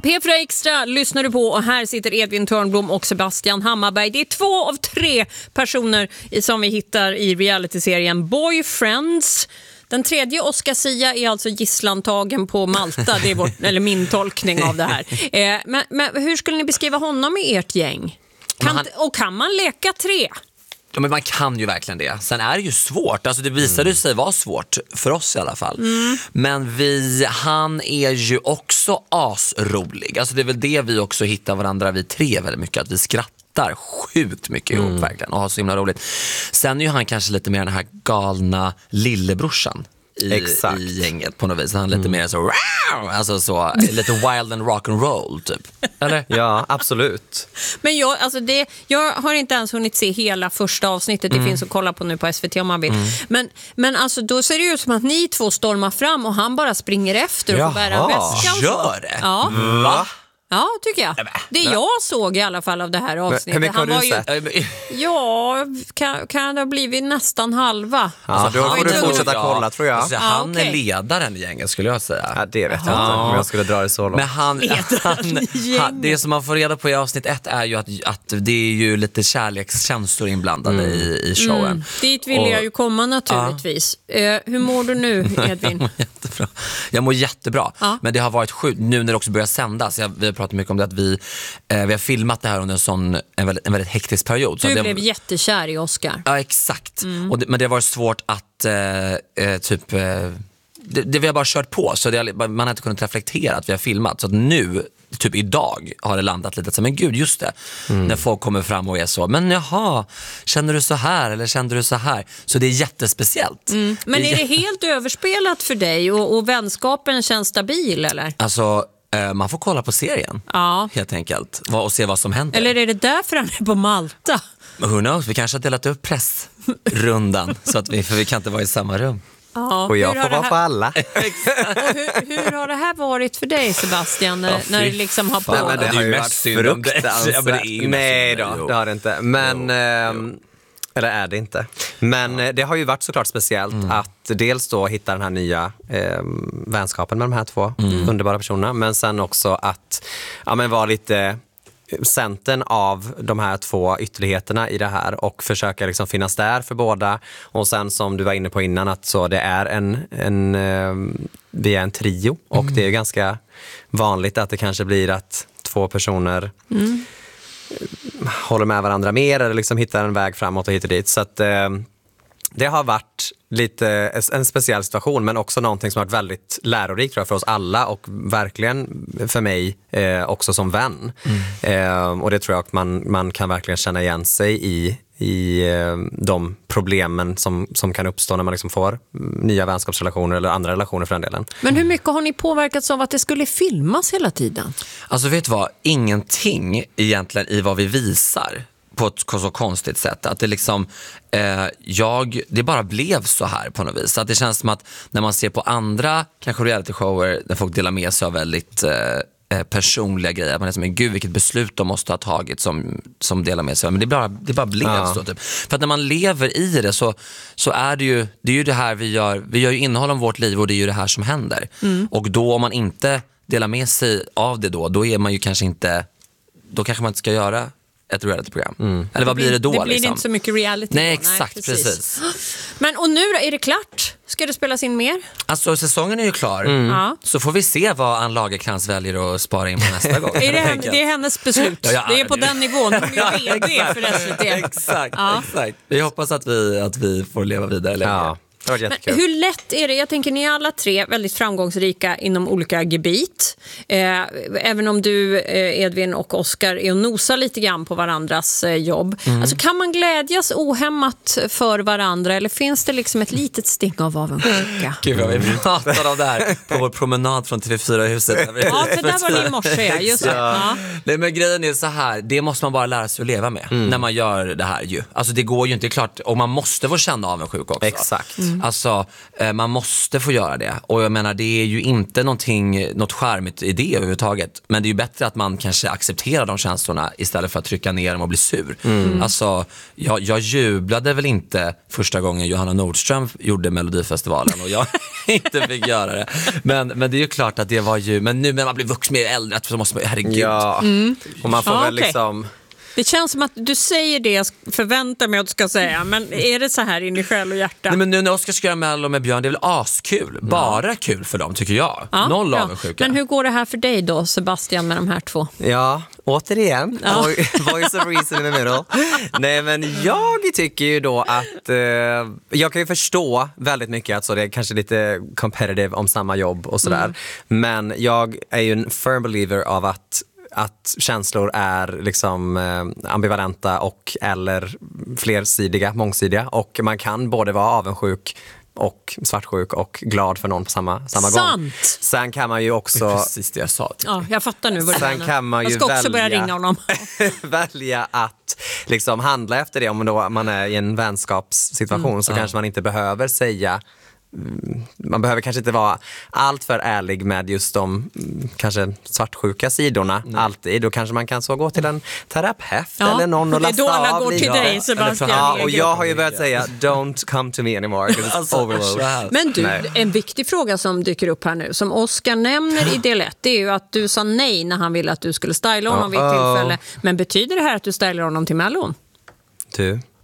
P4 Extra lyssnar du på och här sitter Edvin Törnblom och Sebastian Hammarberg. Det är 2 av 3 personer som vi hittar i realityserien Boyfriends. Den tredje, Oscar Sia, är alltså gisslantagen på Malta. Det är eller min tolkning av det här. Men hur skulle ni beskriva honom i ert gäng? Kan man leka 3? Ja, men man kan ju verkligen det. Sen är det ju svårt. Alltså det visade sig vara svårt för oss i alla fall. Men han är ju också asrolig. Alltså det är väl det vi också hittar varandra, vi 3 väldigt mycket. Att vi skrattar sjukt mycket ihop verkligen och har så himla roligt. Sen är ju han kanske lite mer den här galna lillebrorsan i gänget på något vis. Han är lite mer så, alltså så lite wild and rock and roll typ. Eller? Ja, absolut. Men jag har inte ens hunnit se hela första avsnittet. Det finns att kolla på nu på SVT om man vill. Men alltså då ser det ju ut som att ni 2 stormar fram och han bara springer efter och får bära väskan. Gör det? Ja. Va? Ja, tycker jag. Det jag såg i alla fall av det här avsnittet. Hur mycket har du sett? Ja, kan det ha blivit nästan halva. Då får du fortsätta kolla, tror jag. Alltså, han är ledaren i gänget, skulle jag säga. Ja, det vet jag inte om jag skulle dra det så långt. Men han det som man får reda på i avsnitt 1 är ju att det är ju lite kärlekskänslor inblandade i showen. Dit vill jag ju komma naturligtvis. Hur mår du nu, Edvin? Jättebra. Jag mår jättebra. Men det har varit sjukt nu när det också börjar sändas. Vi har pratat mycket om det att vi har filmat det här under en väldigt hektisk period. Du blev jättekär i Oscar. Ja, exakt. Men det har varit svårt att det vi har bara kört på, så man har inte kunnat reflektera att vi har filmat. Så att nu, typ idag, har det landat lite så, men gud, just det. När folk kommer fram och är så, men jaha, känner du så här eller kände du så här? Så det är jättespeciellt. Men är det helt överspelat för dig och vänskapen känns stabil, eller? Alltså, man får kolla på serien, helt enkelt, och se vad som händer. Eller är det därför han är på Malta? Who knows, vi kanske har delat upp pressrundan så att för vi kan inte vara i samma rum. Och jag får vara på alla. Hur har det här varit för dig, Sebastian, när det liksom har på? Nej, men det har ju varit fruktansvärt. Nej då, det har det inte. Men eller är det inte. Men det har ju varit såklart speciellt att dels då hitta den här nya vänskapen med de här 2 underbara personerna. Men sen också att vara lite centern av de här 2 ytterligheterna i det här och försöka liksom finnas där för båda. Och sen som du var inne på innan, att så det är vi är en trio och det är ganska vanligt att det kanske blir att 2 personer håller med varandra mer eller liksom hittar en väg framåt och hit och dit. Så att det har varit lite en speciell situation, men också någonting som har varit väldigt lärorikt, tror jag, för oss alla och verkligen för mig också som vän. Och det tror jag att man kan verkligen känna igen sig i de problemen som kan uppstå när man liksom får nya vänskapsrelationer eller andra relationer för den delen. Men hur mycket har ni påverkats av att det skulle filmas hela tiden? Alltså vet du vad, ingenting egentligen i vad vi visar på ett så konstigt sätt. Att det liksom det bara blev så här på något vis. Så att det känns som att när man ser på andra kanske reality-shower där folk delar med sig av väldigt personliga grejer, man är som, men gud vilket beslut de måste ha tagit som delar med sig, men det bara blev så typ. För att när man lever i det så är det är ju det här vi gör ju innehåll om vårt liv och det är ju det här som händer. Och då om man inte delar med sig av det då är man ju kanske inte, då kanske man inte ska göra ett reality-program. Eller vad blir det då? Det blir liksom? Inte så mycket reality. Nej, exakt, precis. Men och nu då, är det klart? Ska det spelas in mer? Alltså säsongen är ju klar. Så får vi se vad Ann Lagercrantz väljer att spara in på nästa gång. Det är hennes beslut. Det är på den nivån. Hon är vd för SVT. Exakt. Vi hoppas att vi får leva vidare länge. Men hur lätt är det? Jag tänker ni är alla 3 väldigt framgångsrika inom olika gebit. Även om du, Edvin och Oscar, är och nosar lite grann på varandras jobb. Alltså, kan man glädjas ohämmat för varandra eller finns det liksom ett litet sting av avundsjuka? Gud vad vi pratade om det här på vår promenad från TV4-huset. Ja, för där var ni i morse. Just det. Nej, men grejen är så här, det måste man bara lära sig att leva med när man gör det här ju. Alltså det går ju inte, klart, och man måste få känna avundsjuka också. Exakt. Alltså, man måste få göra det. Och jag menar, det är ju inte något charmigt i det överhuvudtaget. Men det är ju bättre att man kanske accepterar de känslorna istället för att trycka ner dem och bli sur. Alltså, jag jublade väl inte första gången Johanna Nordström gjorde Melodifestivalen och jag inte fick göra det. Men det är ju klart att det var ju... Men nu när man blir vuxen med äldre så måste man, herregud. Ja, och man får väl liksom... Det känns som att du säger det jag förväntar mig att du ska säga. Men är det så här in i själ och hjärta? Nej, men nu när Oscar ska göra Mello med Björn, det är väl askul. Bara kul för dem, tycker jag. Noll avundsjuka. Men hur går det här för dig då, Sebastian, med de här två? Ja, återigen. Voice of reason in the middle. Nej, men jag tycker ju då att... jag kan ju förstå väldigt mycket att så det är kanske lite competitive om samma jobb och sådär. Men jag är ju en firm believer av att känslor är liksom ambivalenta och eller flersidiga, mångsidiga, och man kan både vara avundsjuk och svartsjuk och glad för någon på samma gång. Sen kan man ju också... Det är precis det jag sa. Ja, jag fattar nu vad det sen kan man ju jag ska också börja ringa honom. välja att liksom handla efter det. Om då man är i en vänskapssituation så kanske man inte behöver säga... Man behöver kanske inte vara allt för ärlig med just de kanske svartsjuka sidorna alltid. Då kanske man kan så gå till en terapeut eller någon och lasta av. Det är då alla går till dig, Sebastian. Ja, och jag har ju börjat säga don't come to me anymore. Men du, en viktig fråga som dyker upp här nu, som Oscar nämner i del 1, det är ju att du sa nej när han ville att du skulle styla honom vid ett tillfälle. Men betyder det här att du stylar honom till Mellon? Du,